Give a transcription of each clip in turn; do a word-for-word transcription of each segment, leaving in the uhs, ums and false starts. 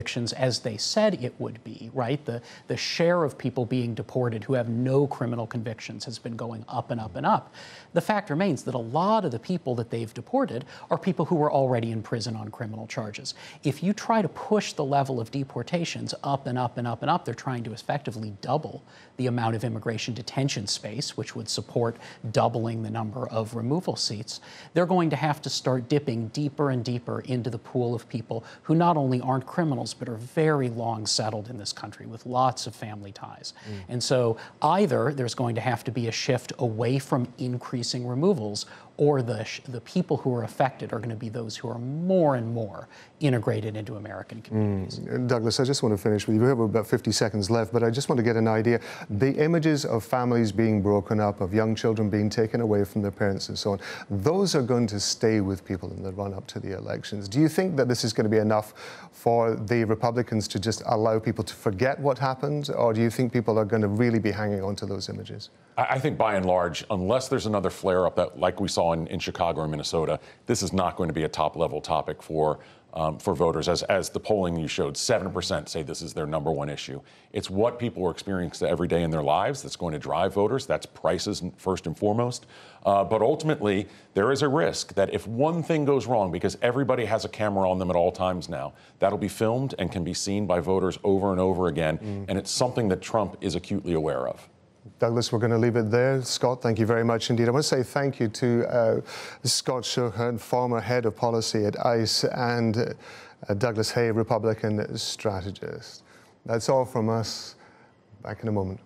as they said it would be, right? The, the share of people being deported who have no criminal convictions has been going up and up and up. The fact remains that a lot of the people that they've deported are people who were already in prison on criminal charges. If you try to push the level of deportations up and up and up and up, they're trying to effectively double the amount of immigration detention space, which would support doubling the number of removal seats. They're going to have to start dipping deeper and deeper into the pool of people who not only aren't criminals, but are very long settled in this country with lots of family ties. Mm. And so either there's going to have to be a shift away from increasing removals, or the, the people who are affected are going to be those who are more and more integrated into American communities. Mm. Douglas, I just want to finish with you. We have about fifty seconds left, but I just want to get an idea. The images of families being broken up, of young children being taken away from their parents and so on, those are going to stay with people in the run-up to the elections. Do you think that this is going to be enough for the Republicans to just allow people to forget what happened, or do you think people are going to really be hanging on to those images? I think by and large, unless there's another flare-up that, like we saw in, in Chicago or Minnesota, this is not going to be a top-level topic for um, for voters. As, as the polling you showed, seven percent say this is their number one issue. It's what people are experiencing every day in their lives that's going to drive voters. That's prices first and foremost. Uh, but ultimately, there is a risk that if one thing goes wrong, because everybody has a camera on them at all times now, that'll be filmed and can be seen by voters over and over again. Mm. And it's something that Trump is acutely aware of. Douglas, we're going to leave it there. Scott, thank you very much indeed. I want to say thank you to uh, Scott Shurhart, former head of policy at ICE, and uh, Douglas Hay, Republican strategist. That's all from us. Back in a moment.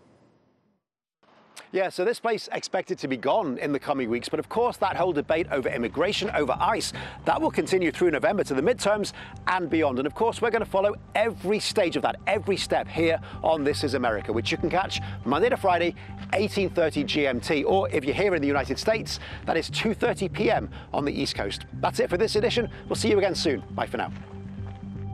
Yeah, so this place expected to be gone in the coming weeks, but of course that whole debate over immigration, over ICE, that will continue through November to the midterms and beyond. And of course we're going to follow every stage of that, every step here on This Is America, which you can catch Monday to Friday, eighteen thirty G M T, or if you're here in the United States, that is two thirty p m on the East Coast. That's it for this edition. We'll see you again soon. Bye for now.